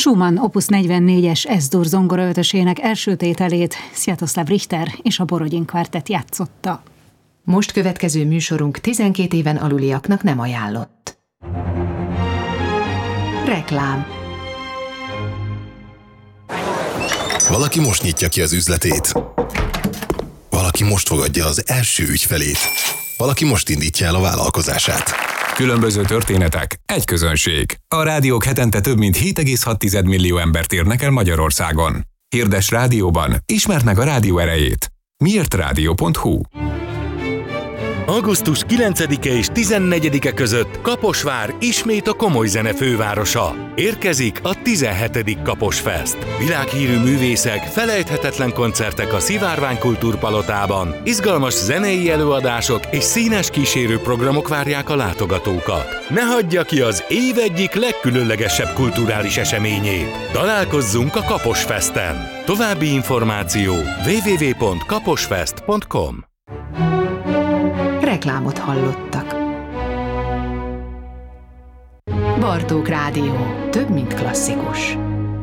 Schumann Opus 44-es S-dur zongoraötösének első tételét Sviatoslav Richter és a Borodin Kvartett játszotta. Most következő műsorunk 12 éven aluliaknak nem ajánlott. Reklám. Valaki most nyitja ki az üzletét. Valaki most fogadja az első ügyfelét. Valaki most indítja el a vállalkozását. Különböző történetek, egy közönség. A rádiók hetente több mint 7,6 millió embert érnek el Magyarországon. Hirdess rádióban, ismerd meg a rádió erejét. Miértradio.hu. Augusztus 9-e és 14-e között Kaposvár ismét a komoly zene fővárosa. Érkezik a 17. Kaposfest. Világhírű művészek, felejthetetlen koncertek a Szivárvány Kultúrpalotában, izgalmas zenei előadások és színes kísérő programok várják a látogatókat. Ne hagyja ki az év egyik legkülönlegesebb kulturális eseményét. Találkozzunk a Kaposfesten. További információ www.kaposfest.com. Reklámot hallottak. Bartók Rádió. Több, mint klasszikus.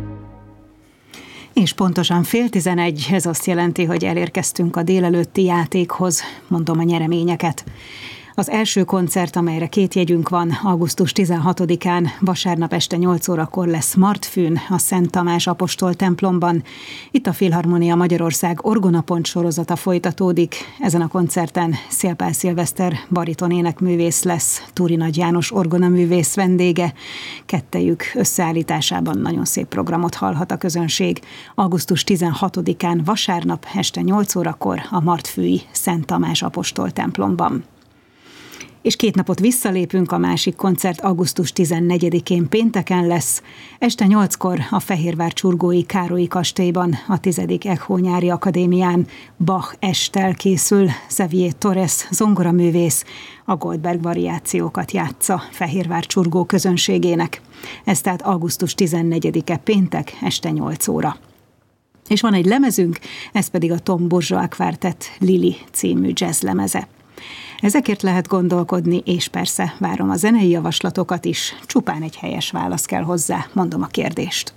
És pontosan 10:11, ez azt jelenti, hogy elérkeztünk a délelőtti játékhoz, mondom a nyereményeket. Az első koncert, amelyre 2 jegyünk van, augusztus 16-án, vasárnap este 8 órakor lesz Martfűn, a Szent Tamás apostol templomban. Itt a Filharmonia Magyarország Orgonapont sorozata folytatódik. Ezen a koncerten Szélpál Szilveszter bariton énekművész lesz, Túri Nagy János orgonaművész vendége. Kettejük összeállításában nagyon szép programot hallhat a közönség. Augusztus 16-án, vasárnap este 8 órakor a martfűi Szent Tamás apostol templomban. És 2 napot visszalépünk, a másik koncert augusztus 14-én pénteken lesz. Este 8-kor a Fehérvár Csurgói Károlyi kastélyban, a 10. Echo Nyári Akadémián Bach esttel készül. Xavier Torres zongoraművész a Goldberg variációkat játsza Fehérvár Csurgó közönségének. Ez tehát augusztus 14-e péntek este 8 óra. És van egy lemezünk, ez pedig a Tom Bourgeois Quartet Lili című jazzlemeze. Ezekért lehet gondolkodni, és persze várom a zenei javaslatokat is, csupán egy helyes válasz kell hozzá, mondom a kérdést.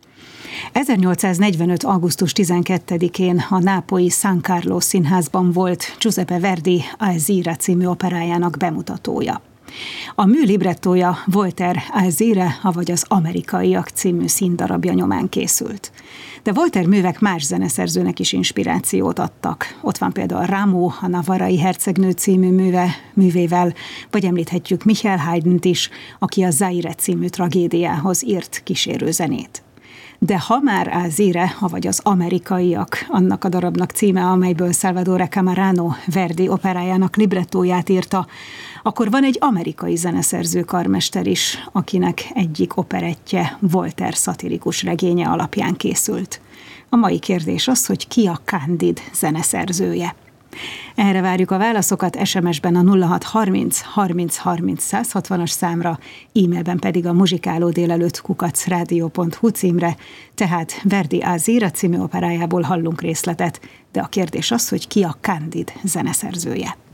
1845. augusztus 12-én a nápolyi San Carlo színházban volt Giuseppe Verdi Alzira című operájának bemutatója. A mű librettója Walter Alzire, avagy az Amerikaiak című színdarabja nyomán készült. De Walter művek más zeneszerzőnek is inspirációt adtak. Ott van például Rameau, a Navarrai hercegnő című művével, vagy említhetjük Michael Haydnt is, aki a Zaire című tragédiához írt kísérőzenét. De ha már Alzire, avagy az Amerikaiak, annak a darabnak címe, amelyből Salvatore Camarano Verdi operájának librettóját írta, akkor van egy amerikai zeneszerző karmester is, akinek egyik operettje Voltaire szatirikus regénye alapján készült. A mai kérdés az, hogy ki a Candide zeneszerzője. Erre várjuk a válaszokat SMS-ben a 0630 30 30 160-as számra, e-mailben pedig a muzsikálódélelőtt@radio.hu címre, tehát Verdi Alzira című operájából hallunk részletet, de a kérdés az, hogy ki a Candide zeneszerzője.